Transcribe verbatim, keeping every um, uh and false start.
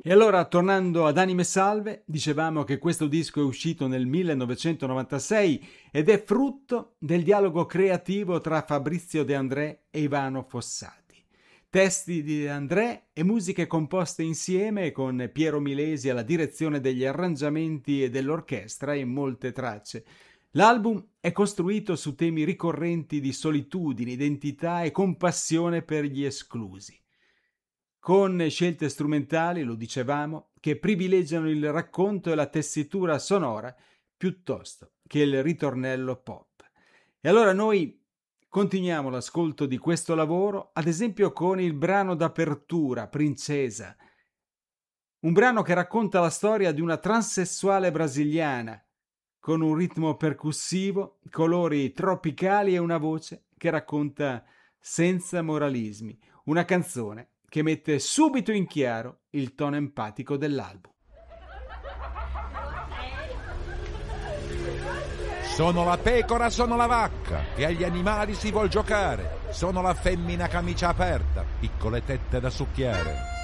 E allora, tornando ad Anime Salve, dicevamo che questo disco è uscito nel millenovecentonovantasei ed è frutto del dialogo creativo tra Fabrizio De André e Ivano Fossati. Testi di De André e musiche composte insieme con Piero Milesi alla direzione degli arrangiamenti e dell'orchestra e molte tracce. L'album è costruito su temi ricorrenti di solitudine, identità e compassione per gli esclusi, con scelte strumentali, lo dicevamo, che privilegiano il racconto e la tessitura sonora piuttosto che il ritornello pop. E allora noi continuiamo l'ascolto di questo lavoro, ad esempio con il brano d'apertura, Princesa, un brano che racconta la storia di una transessuale brasiliana, con un ritmo percussivo, colori tropicali e una voce che racconta senza moralismi, una canzone che mette subito in chiaro il tono empatico dell'album. Sono la pecora, sono la vacca, e agli animali si vuol giocare. Sono la femmina camicia aperta, piccole tette da succhiare.